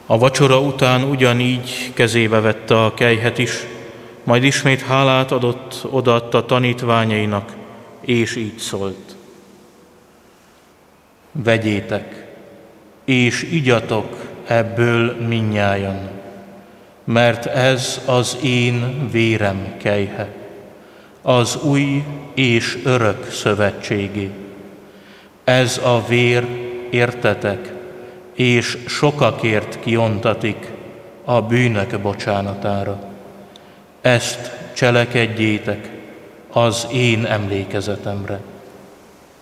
A vacsora után ugyanígy kezébe vette a kelyhet is, majd ismét hálát adott, odaadta tanítványainak, és így szólt: vegyétek, és igyatok ebből mindnyájan, mert ez az én vérem kelyhe, az új és örök szövetségé. Ez a vér értetek, és sokakért kiontatik a bűnök bocsánatára. Ezt cselekedjétek az én emlékezetemre.